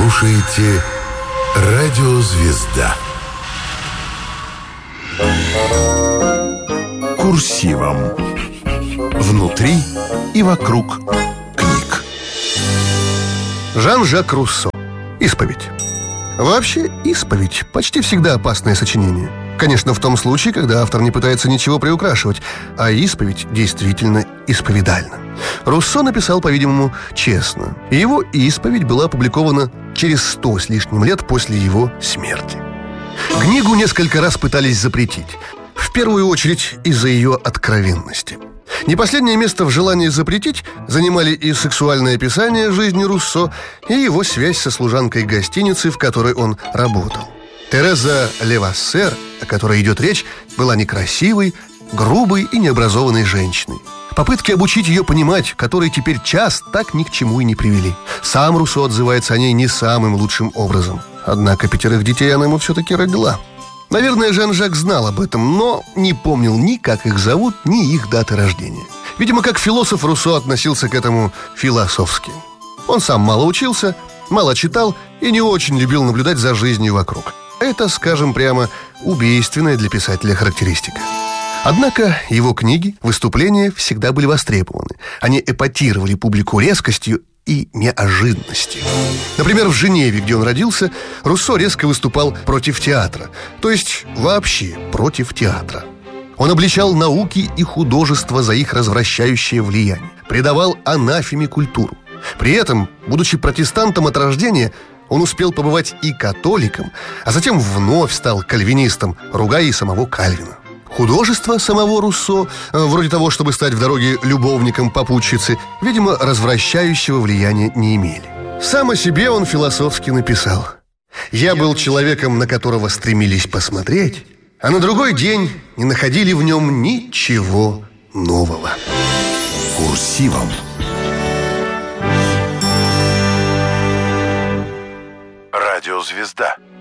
слушаете «Радио Звезда». Курсивом. Внутри и вокруг книг. Жан-Жак Руссо. «Исповедь». Вообще, «Исповедь» почти всегда опасное сочинение. Конечно, в том случае, когда автор не пытается ничего приукрашивать, а исповедь действительно исповедальна. Руссо написал, по-видимому, честно, и его исповедь была опубликована через 100 с лишним лет после его смерти. Книгу несколько раз пытались запретить, в первую очередь из-за ее откровенности. Не последнее место в желании запретить занимали и сексуальное описание жизни Руссо, и его связь со служанкой гостиницы, в которой он работал. Тереза Левассер, о которой идет речь, была некрасивой, грубой и необразованной женщиной. Попытки обучить ее понимать, которые теперь час, так ни к чему и не привели. Сам Руссо отзывается о ней не самым лучшим образом. Однако 5 детей она ему все-таки родила. Наверное, Жан-Жак знал об этом, но не помнил ни как их зовут, ни их даты рождения. Видимо, как философ, Руссо относился к этому философски. Он сам мало учился, мало читал и не очень любил наблюдать за жизнью вокруг. Это, скажем прямо, убийственная для писателя характеристика. Однако его книги, выступления всегда были востребованы. Они эпатировали публику резкостью и неожиданностью. Например, в Женеве, где он родился, Руссо резко выступал против театра, то есть вообще против театра. Он обличал науки и художество за их развращающее влияние, предавал анафеме культуру. При этом, будучи протестантом от рождения, он успел побывать и католиком, а затем вновь стал кальвинистом, ругая и самого Кальвина. Художество самого Руссо, вроде того, чтобы стать в дороге любовником попутчицы, видимо, развращающего влияния не имели. Сам о себе он философски написал: «Я был человеком, на которого стремились посмотреть, а на другой день не находили в нем ничего нового». Курсивом. Радио Звезда.